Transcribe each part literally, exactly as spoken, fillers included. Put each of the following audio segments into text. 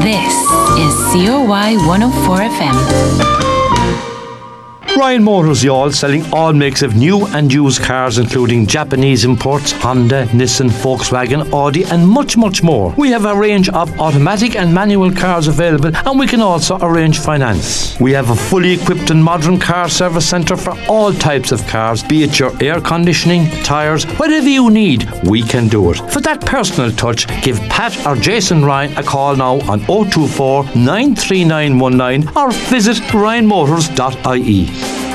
This is C O Y one oh four F M. Ryan Motors Youghal, selling all makes of new and used cars, including Japanese imports, Honda, Nissan, Volkswagen, Audi and much, much more. We have a range of automatic and manual cars available, and we can also arrange finance. We have a fully equipped and modern car service centre for all types of cars, be it your air conditioning, tyres, whatever you need, we can do it. For that personal touch, give Pat or Jason Ryan a call now on oh two four, nine three nine one nine or visit ryan motors dot I E.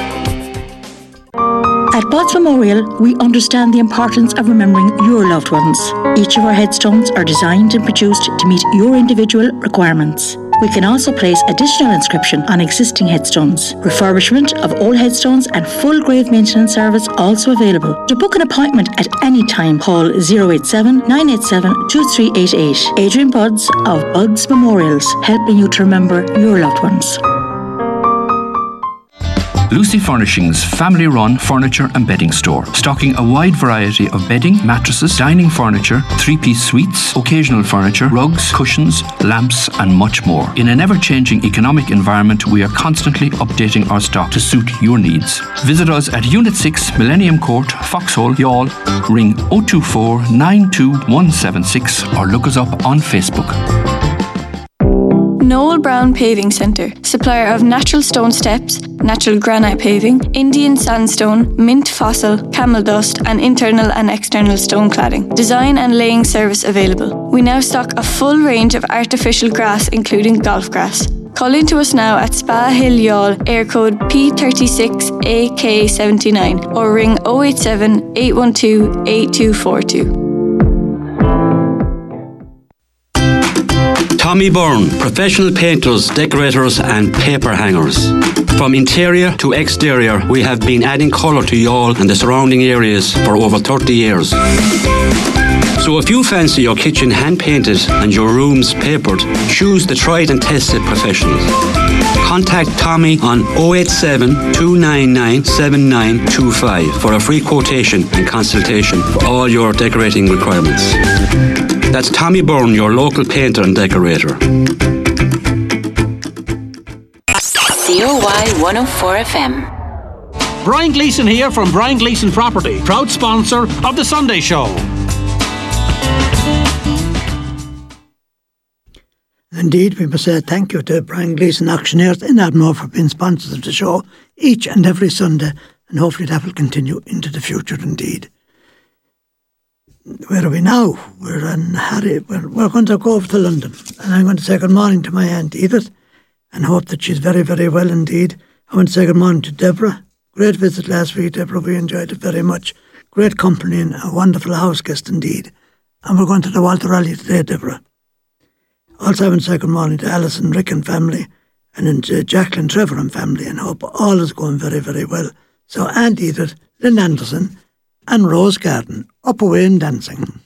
At Bud's Memorial, we understand the importance of remembering your loved ones. Each of our headstones are designed and produced to meet your individual requirements. We can also place additional inscription on existing headstones. Refurbishment of old headstones and full grave maintenance service also available. To book an appointment at any time, call oh eight seven, nine eight seven, two three eight eight. Adrian Budds of Budds Memorials, helping you to remember your loved ones. Lucy Furnishings family-run furniture and bedding store, stocking a wide variety of bedding, mattresses, dining furniture, three-piece suites, occasional furniture, rugs, cushions, lamps and much more. In an ever-changing economic environment, we are constantly updating our stock to suit your needs. Visit us at Unit six, Millennium Court, Foxhole, Youghal. Ring oh two four, nine two one seven six or look us up on Facebook. Noel Brown Paving Centre, supplier of natural stone steps, natural granite paving, Indian sandstone, mint fossil, camel dust and internal and external stone cladding. Design and laying service available. We now stock a full range of artificial grass including golf grass. Call in to us now at Spa Hill Youghal, air code P thirty-six A K seventy-nine or ring oh eight seven, eight one two, eight two four two. Tommy Byrne, professional painters, decorators and paper hangers. From interior to exterior, we have been adding colour to Youghal and the surrounding areas for over thirty years. So if you fancy your kitchen hand-painted and your rooms papered, choose the tried and tested professionals. Contact Tommy on oh eight seven, two nine nine, seven nine two five for a free quotation and consultation for all your decorating requirements. That's Tommy Byrne, your local painter and decorator. C O Y one oh four F M. Brian Gleeson here from Brian Gleeson Property, proud sponsor of The Sunday Show. Indeed, we must say thank you to Brian Gleeson Auctioneers in Ardmore for being sponsors of the show each and every Sunday, and hopefully that will continue into the future indeed. Where are we now? We're in Harry. We're, we're going to go over to London, and I'm going to say good morning to my Aunt Edith and hope that she's very, very well indeed. I want to say good morning to Deborah. Great visit last week, Deborah. We enjoyed it very much. Great company and a wonderful house guest indeed. And we're going to the Walter Rally today, Deborah. Also, I want to say good morning to Alison, Rick and family, and then to Jacqueline, Trevor and family, and hope all is going very, very well. So Aunt Edith, Lynn Anderson and Rose Garden, up away and dancing.